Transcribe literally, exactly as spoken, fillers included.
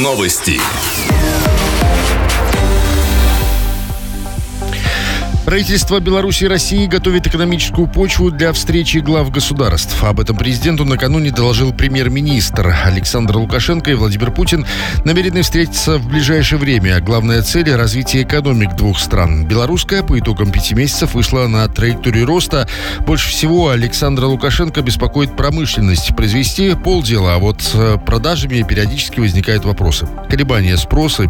Новости. Правительство Беларуси и России готовит экономическую почву для встречи глав государств. Об этом президенту накануне доложил премьер-министр. Александр Лукашенко и Владимир Путин намерены встретиться в ближайшее время. Главная цель – развитие экономик двух стран. Белорусская по итогам пяти месяцев вышла на траекторию роста. Больше всего Александра Лукашенко беспокоит промышленность. Произвести полдела, а вот с продажами периодически возникают вопросы. Колебания спроса